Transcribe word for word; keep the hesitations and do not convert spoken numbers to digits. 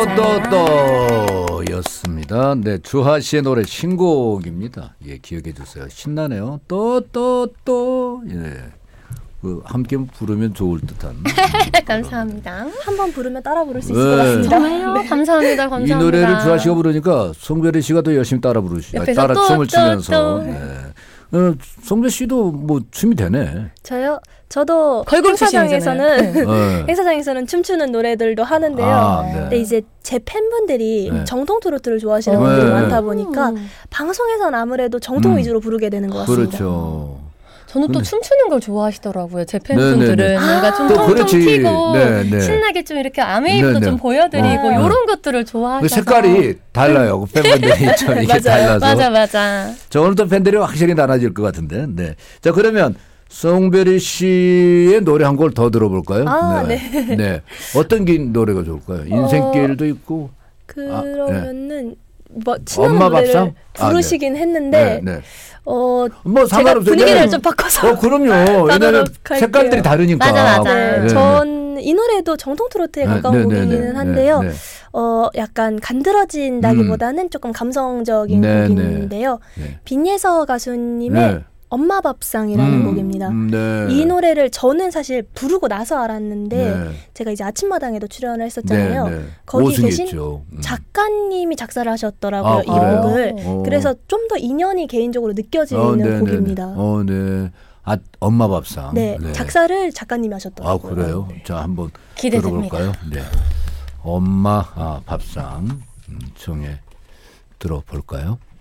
또, 였습니다. 네, 주하 씨의 노래 신곡입니다. 예, 기억해 주세요. 신나네요. 또, 또, 또. 예. 그 함께 부르면 좋을 듯한. 감사합니다. 한번 부르면 따라 부를 수 있을 네. 것 같습니다. 정말요? 네. 감사합니다. 감사합니다. 이 노래를 주하 씨가 부르니까 송별이 씨가 더 열심히 따라 부르시고 따라 또, 춤을 또, 추면서. 또. 네. 어, 송별 씨도 뭐 춤이 되네. 저요? 저도 걸그룹 행사장에서는 네. 행사장에서는 춤추는 노래들도 하는데요. 아, 네. 근데 이제 제 팬분들이 네. 정통 트로트를 좋아하시는 네. 분들이 네. 많다 보니까 음. 방송에서는 아무래도 정통 음. 위주로 부르게 되는 것 같습니다. 그렇죠. 저는 또 근데- 춤추는 걸 좋아하시더라고요. 제 팬분들은 네네네. 뭔가 좀 또 통통 그렇지. 튀고 네네. 신나게 좀 이렇게 아메이브도 네네. 좀 보여드리고 어. 이런 것들을 그 좋아하셔서 색깔이 달라요. 그 팬분들이 좀 이게 달라서. 맞아 맞아. 자, 오늘도 팬들이 확실히 나눠질 것 같은데. 네. 자, 그러면 송별이 씨의 노래 한 곡 더 들어볼까요? 아, 네. 어떤 긴 노래가 좋을까요? 인생길도 있고. 그러면은 뭐 친한 엄마 노래를 밥상? 아, 부르시긴 했는데 네, 네. 어 뭐 제가 상관없어요. 분위기를 네. 좀 바꿔서 어, 그럼요. 왜냐면 가도록 할게요. 색깔들이 다르니까. 맞아, 맞아. 네, 네. 전 이 노래도 정통 트로트에 네, 가까운 네, 네, 곡이기는 네, 한데요. 네, 네. 어 약간 간드러진다기보다는 조금 감성적인 네, 곡인데요. 네. 빈예서 가수님의 네. 엄마 밥상이라는 음, 곡입니다. 음, 네. 이 노래를 저는 사실 부르고 나서 알았는데 네. 제가 이제 아침마당에도 출연을 했었잖아요. 네, 네. 거기 계신 오승했죠. 음. 작가님이 작사를 하셨더라고요. 아, 이 그래요? 곡을. 어. 그래서 좀 더 인연이 개인적으로 느껴지는 어, 네, 곡입니다. 네, 네. 어, 네. 아, 엄마 밥상. 네, 작사를 작가님이 아, 하셨더라고요. 그래요? 자, 한번 기대됩니다. 들어볼까요? 네. 엄마 아, 밥상 음, 정해 들어볼까요?